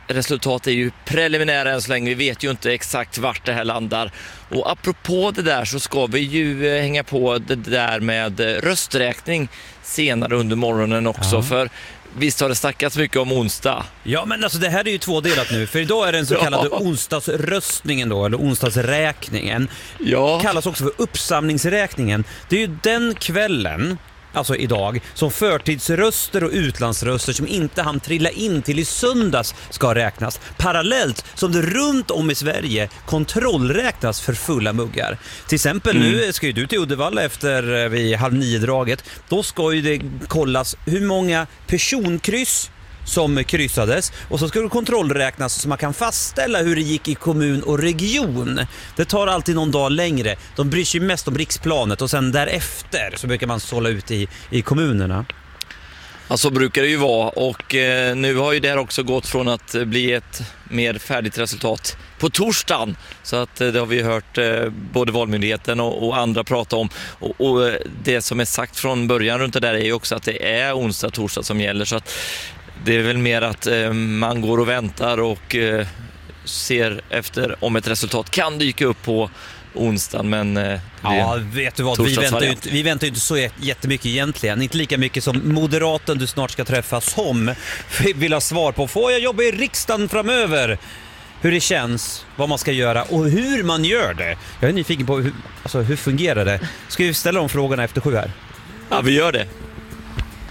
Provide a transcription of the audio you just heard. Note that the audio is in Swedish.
resultat är ju preliminära än så länge. Vi vet ju inte exakt vart det här landar. Och apropå det där så ska vi ju hänga på det där med rösträkning senare under morgonen också. Ja. För visst har det snackats mycket om onsdag. Ja, men alltså det här är ju tvådelat nu. För idag är det den så kallade onsdagsröstningen då, eller onsdagsräkningen. Ja. Kallas också för uppsamlingsräkningen. Det är ju den kvällen, alltså idag, som förtidsröster och utlandsröster som inte hann trilla in till i söndags ska räknas. Parallellt som det runt om i Sverige kontrollräknas för fulla muggar. Till exempel nu ska ju du till Uddevalla efter vid 8:30-draget. Då ska ju det kollas hur många personkryss som kryssades, och så ska det kontrollräknas så man kan fastställa hur det gick i kommun och region. Det tar alltid någon dag längre. De bryr sig mest om riksplanet, och sen därefter så brukar man sålla ut i kommunerna. Ja, så brukar det ju vara, och nu har ju det här också gått från att bli ett mer färdigt resultat på torsdagen, så att det har vi hört både Valmyndigheten och andra prata om, och det som är sagt från början runt det där är ju också att det är onsdag, torsdag som gäller, så att det är väl mer att man går och väntar och ser efter om ett resultat kan dyka upp på onsdagen, men ja, vet du vad, vi väntar ju inte så jättemycket egentligen. Inte lika mycket som moderaten du snart ska träffa, som vill ha svar på: får jag jobba i riksdagen framöver? Hur det känns, vad man ska göra och hur man gör det. Jag är nyfiken på hur fungerar det. Ska vi ställa de frågorna efter 7 här? Ja, vi gör det.